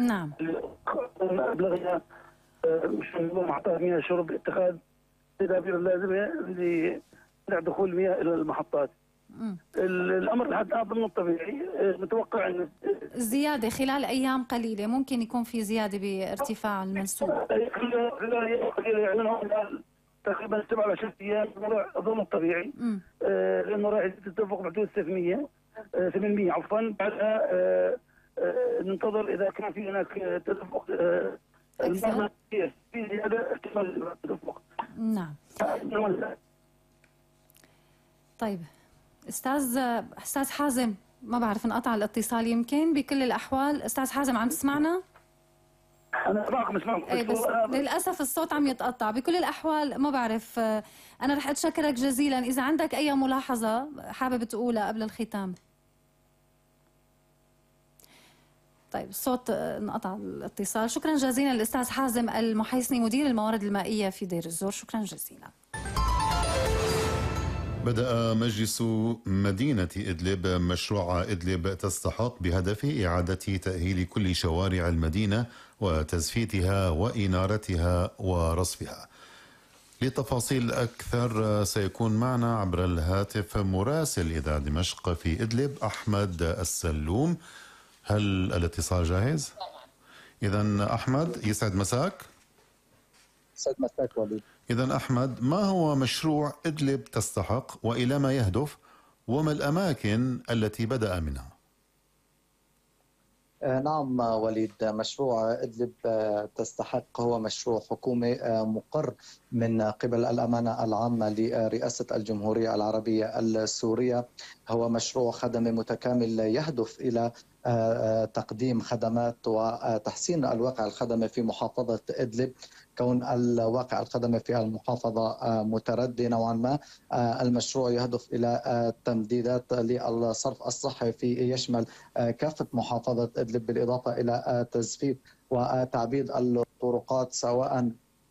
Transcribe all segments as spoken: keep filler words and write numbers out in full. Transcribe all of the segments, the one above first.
نعم. أبلغنا مش محطات مياه الشرب اتخاذ التدابير اللازمة لدخول المياه إلى المحطات. مم. الأمر لحد الآن ضمن الطبيعي. متوقع أن الزيادة خلال أيام قليلة ممكن يكون في زيادة بارتفاع المنسوب. خلال يعلنوا تقريبا سبعة عشر أيام ضمن الطبيعي. آه لأنه راح تتفق بحدود ستمية ثمانمية عفوا. بعدها آه آه ننتظر إذا كان في هناك تدفق آه أكثر في زيادة احتمال التدفق. نعم. طيب استاذ استاذ حازم، ما بعرف انقطع الاتصال يمكن. بكل الاحوال استاذ حازم عم تسمعنا؟ انا معكم اسمعكم. اي بس للاسف الصوت عم يتقطع. بكل الاحوال ما بعرف، انا رح اتشكرك جزيلا اذا عندك اي ملاحظه حابب تقولها قبل الختام. طيب الصوت انقطع الاتصال. شكرا جزيلا للاستاذ حازم المحيصني مدير الموارد المائيه في دير الزور، شكرا جزيلا. بدأ مجلس مدينة إدلب مشروع إدلب تستحق بهدف إعادة تأهيل كل شوارع المدينة وتزفيتها وإنارتها ورصفها. لتفاصيل أكثر سيكون معنا عبر الهاتف مراسل إذاعة دمشق في إدلب أحمد السلوم. هل الاتصال جاهز؟ إذن أحمد يسعد مساك. يسعد مساك وليد. إذن أحمد، ما هو مشروع إدلب تستحق وإلى ما يهدف وما الأماكن التي بدأ منها؟ نعم وليد، مشروع إدلب تستحق هو مشروع حكومي مقر من قبل الأمانة العامة لرئاسة الجمهورية العربية السورية. هو مشروع خدمي متكامل يهدف إلى تقديم خدمات وتحسين الواقع الخدمي في محافظة إدلب. كون الواقع الخدمي في المحافظة متردي نوعا ما، المشروع يهدف إلى تمديدات للصرف الصحي في يشمل كافة محافظة إدلب، بالإضافة إلى تزفيت وتعبيد الطرقات سواء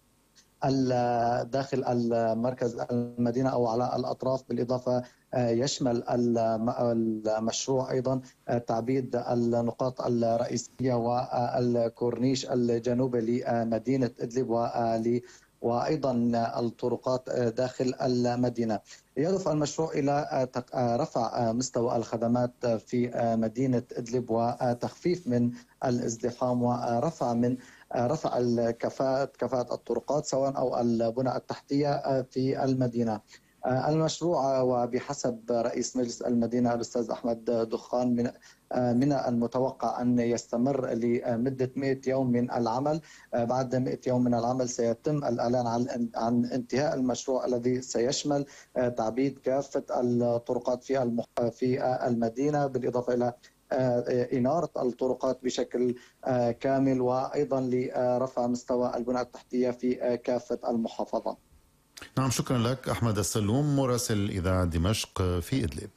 داخل المركز المدينة أو على الأطراف. بالإضافة يشمل المشروع أيضا تعبيد النقاط الرئيسية والكورنيش الجنوبي لمدينة إدلب وأيضا الطرقات داخل المدينة. يهدف المشروع إلى رفع مستوى الخدمات في مدينة إدلب وتخفيف من الازدحام ورفع من رفع الكفاءة كفاءة الطرقات سواء أو البنى التحتية في المدينة. المشروع وبحسب رئيس مجلس المدينة الأستاذ أحمد دخان من من المتوقع أن يستمر لمدة مئة يوم من العمل. بعد مئة يوم من العمل سيتم الإعلان عن عن انتهاء المشروع الذي سيشمل تعبيد كافة الطرقات في في المدينة، بالإضافة إلى إنارة الطرقات بشكل كامل وأيضا لرفع مستوى البنى التحتية في كافة المحافظة. نعم، شكرا لك أحمد السلوم مراسل إذاعة دمشق في إدلب.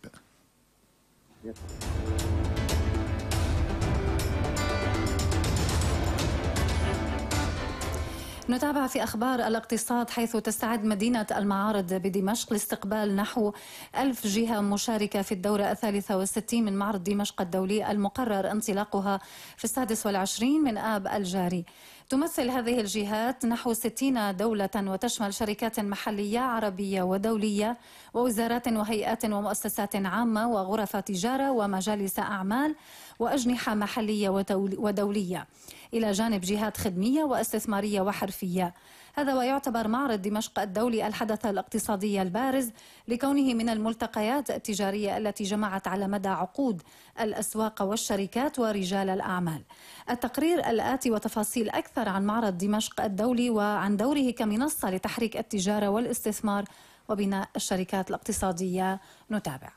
نتابع في أخبار الاقتصاد، حيث تستعد مدينة المعارض بدمشق لاستقبال نحو ألف جهة مشاركة في الدورة الثالثة والستين من معرض دمشق الدولي المقرر انطلاقها في السادس والعشرين من آب الجاري. تمثل هذه الجهات نحو ستين دولة وتشمل شركات محلية عربية ودولية ووزارات وهيئات ومؤسسات عامة وغرف تجارة ومجالس أعمال وأجنحة محلية ودولية، إلى جانب جهات خدمية واستثمارية وحرفية. هذا ويعتبر معرض دمشق الدولي الحدث الاقتصادي البارز لكونه من الملتقيات التجارية التي جمعت على مدى عقود الأسواق والشركات ورجال الأعمال. التقرير الآتي وتفاصيل أكثر عن معرض دمشق الدولي وعن دوره كمنصة لتحريك التجارة والاستثمار وبناء الشركات الاقتصادية. نتابع.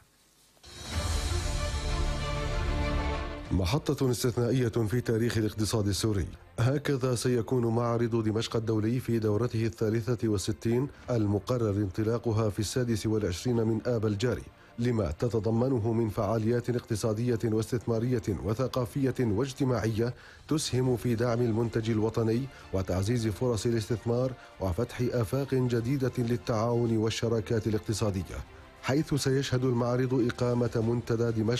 محطة استثنائية في تاريخ الاقتصاد السوري، هكذا سيكون معرض دمشق الدولي في دورته الثالثة والستين المقرر انطلاقها في السادس والعشرين من آب الجاري، لما تتضمنه من فعاليات اقتصادية واستثمارية وثقافية واجتماعية تسهم في دعم المنتج الوطني وتعزيز فرص الاستثمار وفتح آفاق جديدة للتعاون والشراكات الاقتصادية. حيث سيشهد المعرض إقامة منتدى دمشق